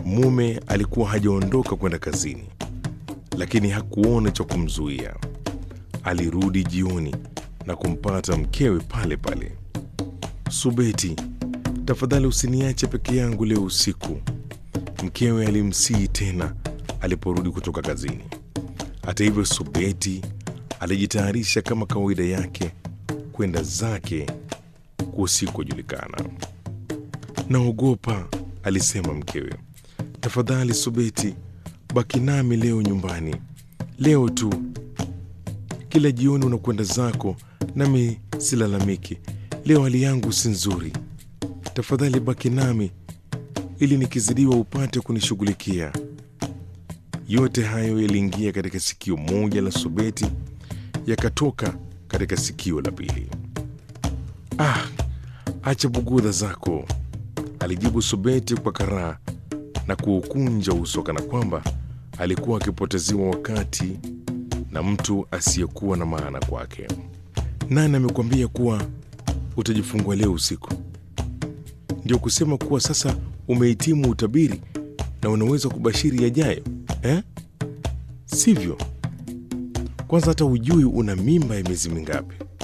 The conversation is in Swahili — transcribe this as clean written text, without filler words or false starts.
Mume alikuwa hajaondoka kwenda kazini, lakini hakuona cha kumzuia. Alirudi jioni na kumpata mkewe pale pale. "Subeti, tafadhali usiniache peke yangu leo usiku," mkewe alimsihi tena aliporudi kutoka kazini. Hata hivyo, Subeti alijitayarisha kama kawaida yake kwenda zake kusikojulikana. "Naogopa," alisema mkewe. "Tafadhali Subeti, baki nami leo nyumbani. Leo tu. Kila jioni unakwenda zako, nami silalamiki. Leo hali yangu si nzuri. Tafadhali baki nami ili nikizidiwa upate kunishughulikia." Yote hayo yaliingia katika sikio moja la Subeti, yakatoka katika sikio la pili. "Ah, acha bugudha zako," alijibu Subeti kwa karaha na kuukunja uso kana kwamba alikuwa akipoteziwa wakati na mtu asiyekuwa na maana kwake. "Nani amekwambia kuwa utajifungua leo usiku? Ndio kusema kuwa sasa umehitimu utabiri na unaweza kubashiri yajayo, eh? Sivyo? Kwanza hata hujui una mimba ya miezi mingapi."